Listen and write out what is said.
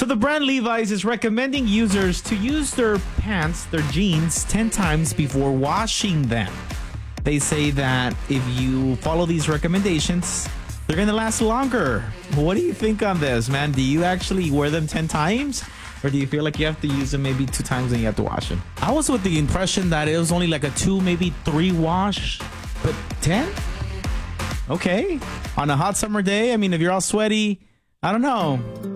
So the brand Levi's is recommending users to use their pants, their jeans, 10 times before washing them. They say that if you follow these recommendations, they're going to last longer. What do you think on this, man? Do you actually wear them 10 times? Or do you feel like you have to use them maybe 2 times and you have to wash them? I was with the impression that it was only like a 2, maybe 3 wash, but 10? Okay. On a hot summer day, I mean, if you're all sweaty, I don't know.